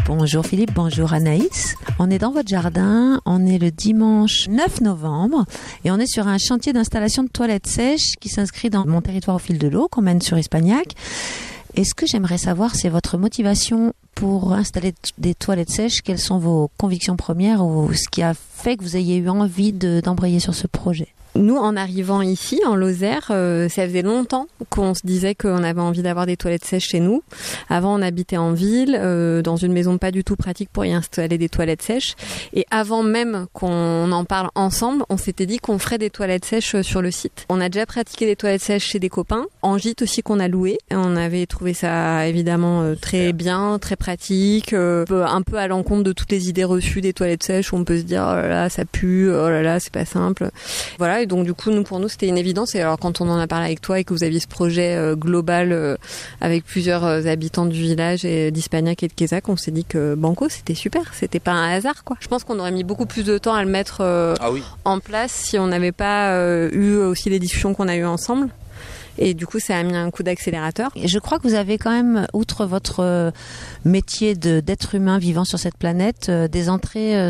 Bonjour Philippe, bonjour Anaïs. On est dans votre jardin, on est le dimanche 9 novembre et on est sur un chantier d'installation de toilettes sèches qui s'inscrit dans mon territoire au fil de l'eau qu'on mène sur Espagnac. Et ce que j'aimerais savoir, c'est votre motivation pour installer des toilettes sèches. Quelles sont vos convictions premières ou ce qui a fait que vous ayez eu envie d'embrayer sur ce projet ? Nous, en arrivant ici, en Lozère, ça faisait longtemps qu'on se disait qu'on avait envie d'avoir des toilettes sèches chez nous. Avant, on habitait en ville, dans une maison pas du tout pratique pour y installer des toilettes sèches. Et avant même qu'on en parle ensemble, on s'était dit qu'on ferait des toilettes sèches sur le site. On a déjà pratiqué des toilettes sèches chez des copains, en gîte aussi qu'on a loué. Et on avait trouvé ça évidemment très bien, très pratique, un peu à l'encontre de toutes les idées reçues des toilettes sèches où on peut se dire oh là là, ça pue, oh là là, c'est pas simple. Voilà. Et donc du coup, pour nous, c'était une évidence. Et alors quand on en a parlé avec toi et que vous aviez ce projet global avec plusieurs habitants du village et d'Espagnac et de Quézac, on s'est dit que banco, c'était super. C'était pas un hasard, quoi. Je pense qu'on aurait mis beaucoup plus de temps à le mettre en place si on n'avait pas eu aussi les discussions qu'on a eues ensemble. Et du coup, ça a mis un coup d'accélérateur. Et je crois que vous avez quand même, outre votre métier d'être humain vivant sur cette planète, des entrées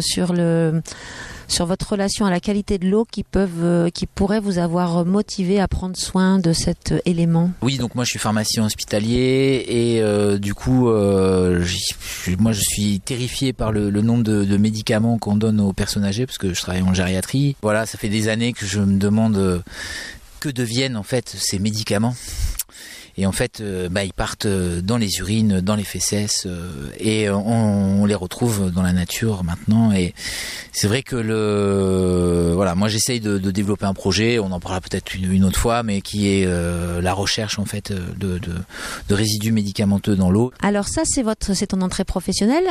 sur votre relation à la qualité de l'eau qui pourraient vous avoir motivé à prendre soin de cet élément. Oui, donc moi je suis pharmacien hospitalier et du coup moi je suis terrifié par le nombre de médicaments qu'on donne aux personnes âgées parce que je travaille en gériatrie. Voilà, ça fait des années que je me demande que deviennent en fait ces médicaments. Et en fait, ils partent dans les urines, dans les fesses, et on les retrouve dans la nature maintenant. Et c'est vrai que moi j'essaye de développer un projet. On en parlera peut-être une autre fois, mais qui est la recherche en fait de résidus médicamenteux dans l'eau. Alors ça, c'est ton entrée professionnelle.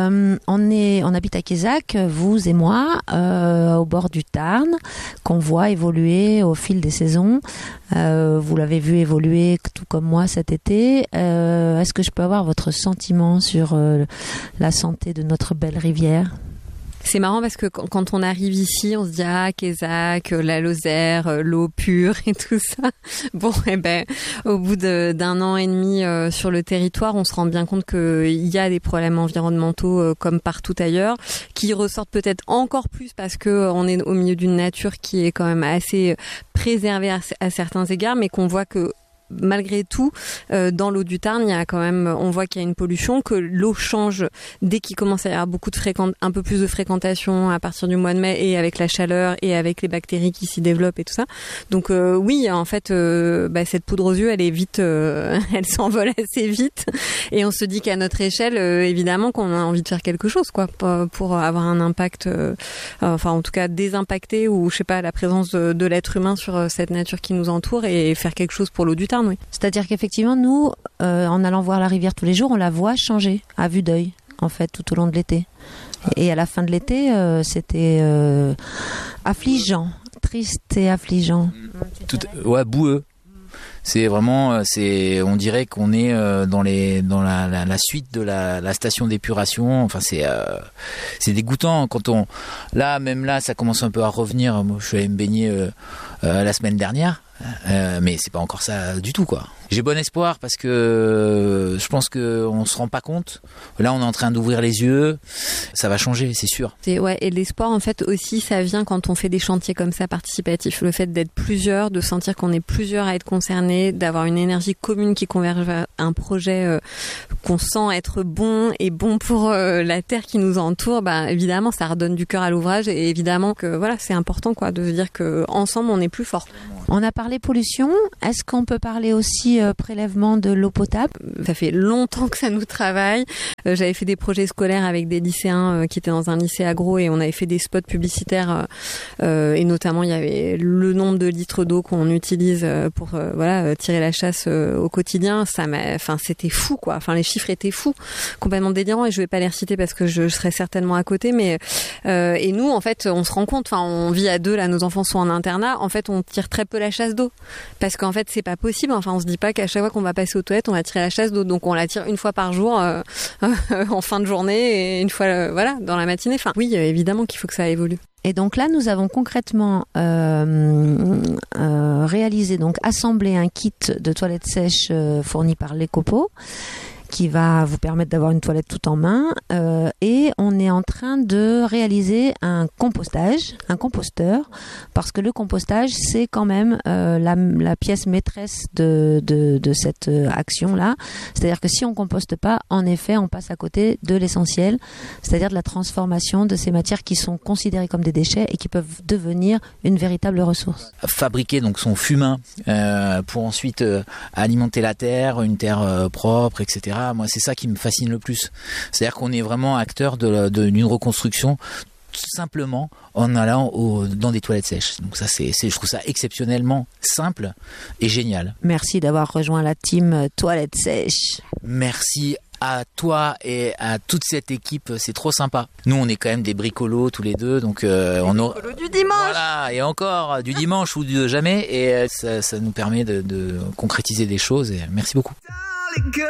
On habite à Quézac, vous et moi, au bord du Tarn, qu'on voit évoluer au fil des saisons. Vous l'avez vu évoluer tout comme moi cet été. Est-ce que je peux avoir votre sentiment sur la santé de notre belle rivière ? C'est marrant parce que quand on arrive ici, on se dit Quézac, la Lozère, l'eau pure et tout ça. Bon, au bout d'un an et demi sur le territoire, on se rend bien compte qu'il y a des problèmes environnementaux comme partout ailleurs, qui ressortent peut-être encore plus parce que on est au milieu d'une nature qui est quand même assez préservée à certains égards, mais qu'on voit que malgré tout, dans l'eau du Tarn, on voit qu'il y a une pollution, que l'eau change dès qu'il commence à y avoir un peu plus de fréquentation à partir du mois de mai et avec la chaleur et avec les bactéries qui s'y développent et tout ça. Donc oui, en fait, cette poudre aux yeux, elle est vite, elle s'envole assez vite et on se dit qu'à notre échelle, évidemment, qu'on a envie de faire quelque chose, quoi, pour avoir un impact, en tout cas désimpacter ou je sais pas la présence de l'être humain sur cette nature qui nous entoure et faire quelque chose pour l'eau du Tarn. Oui. C'est-à-dire qu'effectivement, nous, en allant voir la rivière tous les jours, on la voit changer à vue d'œil, en fait, tout au long de l'été. Et à la fin de l'été, c'était affligeant, triste et affligeant. Boueux. C'est vraiment, on dirait qu'on est dans la suite de la station d'épuration. Enfin, c'est dégoûtant quand là, ça commence un peu à revenir. Moi, je suis allé me baigner la semaine dernière. Mais c'est pas encore ça du tout, quoi. J'ai bon espoir parce que je pense qu'on se rend pas compte. Là, on est en train d'ouvrir les yeux. Ça va changer, c'est sûr. Et l'espoir, en fait, aussi, ça vient quand on fait des chantiers comme ça participatifs. Le fait d'être plusieurs, de sentir qu'on est plusieurs à être concernés, d'avoir une énergie commune qui converge vers un projet qu'on sent être bon et bon pour la terre qui nous entoure. Évidemment, ça redonne du cœur à l'ouvrage et évidemment que c'est important, quoi, de se dire que ensemble, on est plus fort. On a parlé pollution. Est-ce qu'on peut parler aussi prélèvement de l'eau potable ? Ça fait longtemps que ça nous travaille. J'avais fait des projets scolaires avec des lycéens qui étaient dans un lycée agro et on avait fait des spots publicitaires et notamment il y avait le nombre de litres d'eau qu'on utilise pour tirer la chasse au quotidien. C'était fou, quoi. Enfin, les chiffres étaient fous, complètement délirants et je vais pas les reciter parce que je serais certainement à côté. Mais et nous, en fait, on se rend compte. Enfin, on vit à deux là, nos enfants sont en internat. En fait, on tire très peu la chasse d'eau parce qu'en fait, c'est pas possible. Enfin, on se dit pas qu'à chaque fois qu'on va passer aux toilettes, on va tirer la chasse d'eau. Donc, on la tire une fois par jour en fin de journée et une fois dans la matinée. Enfin, oui, évidemment qu'il faut que ça évolue. Et donc là, nous avons concrètement réalisé, assemblé un kit de toilettes sèches fourni par l'Ecopo qui va vous permettre d'avoir une toilette tout en main. Et on est en train de réaliser un composteur, parce que le compostage, c'est quand même la pièce maîtresse de cette action-là. C'est-à-dire que si on composte pas, en effet, on passe à côté de l'essentiel, c'est-à-dire de la transformation de ces matières qui sont considérées comme des déchets et qui peuvent devenir une véritable ressource. Fabriquer donc son fumain pour ensuite alimenter la terre, une terre propre, etc. Moi, c'est ça qui me fascine le plus. C'est-à-dire qu'on est vraiment acteur d'une reconstruction simplement en allant dans des toilettes sèches. Donc ça, je trouve ça exceptionnellement simple et génial. Merci d'avoir rejoint la team Toilettes Sèches. Merci à toi et à toute cette équipe, c'est trop sympa. Nous, on est quand même des bricolos tous les deux, donc bricolos du dimanche. Voilà, et encore du dimanche ou de jamais, et ça nous permet de concrétiser des choses. Et merci beaucoup.